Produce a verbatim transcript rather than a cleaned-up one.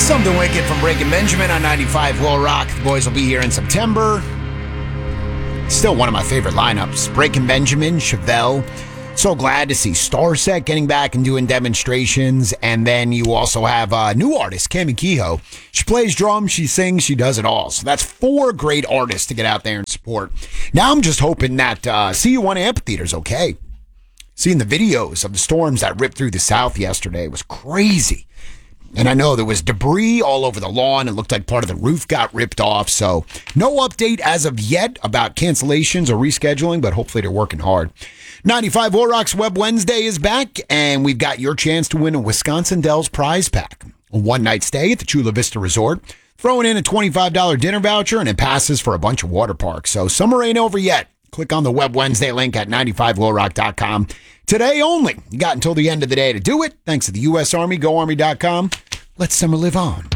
Something Wicked from Breaking Benjamin on ninety-five Will Rock. The boys will be here in September. Still one of my favorite lineups. Breaking Benjamin, Chevelle. So glad to see Starset getting back and doing demonstrations. And then you also have a new artist, Cami Kehoe. She plays drums, she sings, she does it all. So that's four great artists to get out there and support. Now I'm just hoping that uh, C U one Amphitheater's okay. Seeing the videos of the storms that ripped through the South yesterday was crazy. And I know there was debris all over the lawn. It looked like part of the roof got ripped off. So no update as of yet about cancellations or rescheduling, but hopefully they're working hard. ninety-five Will Rock's Web Wednesday is back, and we've got your chance to win a Wisconsin Dells prize pack. A one-night stay at the Chula Vista Resort, throwing in a twenty-five dollars dinner voucher, and it passes for a bunch of water parks. So summer ain't over yet. Click on the Web Wednesday link at ninety-five will rock dot com. Today only. You got until the end of the day to do it. Thanks to the U S Army, go army dot com. Let summer live on.